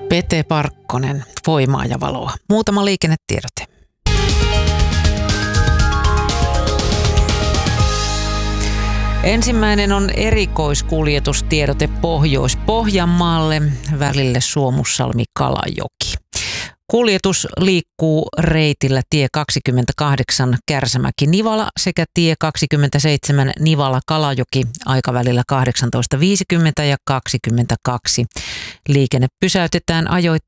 Pete Parkkonen, voimaa ja valoa. Muutama liikennetiedote. Ensimmäinen on erikoiskuljetustiedote Pohjois-Pohjanmaalle välille Suomussalmi-Kalajoki. Kuljetus liikkuu reitillä tie 28 Kärsämäki-Nivala sekä tie 27 Nivala-Kalajoki aikavälillä 18.50 ja 22. Liikenne pysäytetään ajoittain